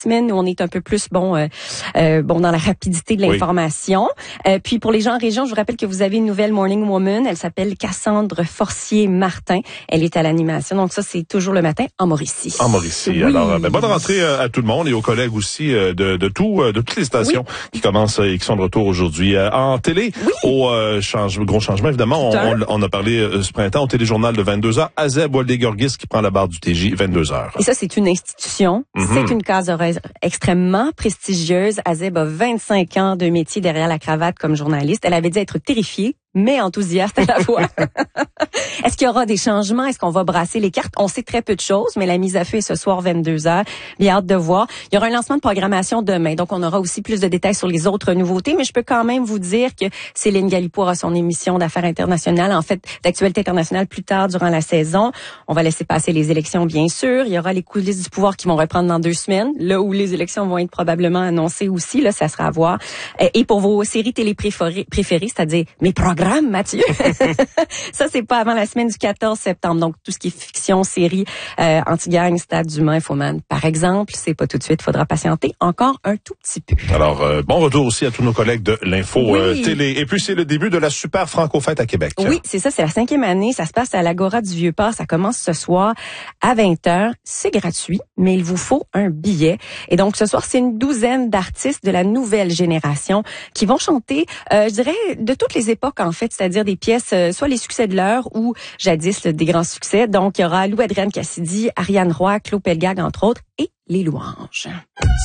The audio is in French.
semaine où on est un peu plus dans la rapidité de l'information. Puis pour les gens en région, je vous rappelle que vous avez une nouvelle Morning Woman. Elle s'appelle Cassandre Forcier-Martin. Elle est à l'animation. Donc ça, c'est toujours le matin en Mauricie. En Mauricie. Oui. Alors, bonne rentrée à tout le monde et aux collègues aussi de toutes les stations qui commencent et qui sont de retour aujourd'hui. En télé, au gros changement, évidemment, on a parlé ce printemps au téléjournal de 22h. Azeb Waldé-Gorgis qui prend la barre du TJ 22h. Et ça, c'est une institution. C'est une case horaire extrêmement prestigieuse. Azeb a 25 ans de métier derrière la cravate comme journaliste. Elle avait dit être terrifiée, mais enthousiaste à la fois. Est-ce qu'il y aura des changements? Est-ce qu'on va brasser les cartes? On sait très peu de choses, mais la mise à feu est ce soir 22h. Bien hâte de voir. Il y aura un lancement de programmation demain, donc on aura aussi plus de détails sur les autres nouveautés, mais je peux quand même vous dire que Céline Galipo aura son émission d'affaires internationales, en fait d'actualité internationale plus tard durant la saison. On va laisser passer les élections, bien sûr. Il y aura les coulisses du pouvoir qui vont reprendre dans 2 semaines, là où les élections vont être probablement annoncées aussi, là, ça sera à voir. Et pour vos séries télé préférées, c'est-à-dire mes programmes, Mathieu. Ça, c'est pas avant la semaine du 14 septembre. Donc, tout ce qui est fiction, série, Anti-Gang, Stade d'Humain, Infoman, par exemple, c'est pas tout de suite. Faudra patienter encore un tout petit peu. Alors, bon retour aussi à tous nos collègues de l'Info Télé. Et puis, c'est le début de la Super Franco-Fête à Québec. Oui, c'est ça. C'est la 5e année. Ça se passe à l'Agora du Vieux-Port. Ça commence ce soir à 20h. C'est gratuit, mais il vous faut un billet. Et donc, ce soir, c'est une douzaine d'artistes de la nouvelle génération qui vont chanter, je dirais, de toutes les époques, en fait, c'est-à-dire des pièces, soit les succès de l'heure ou jadis des grands succès. Donc, il y aura Lou Adrienne Cassidy, Ariane Roy, Claude Pelgag, entre autres, et les louanges.